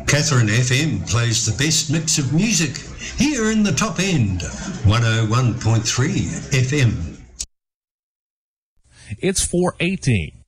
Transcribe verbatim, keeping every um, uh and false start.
Catherine F M plays the best mix of music here in the top end, one oh one point three F M. It's four eighteen.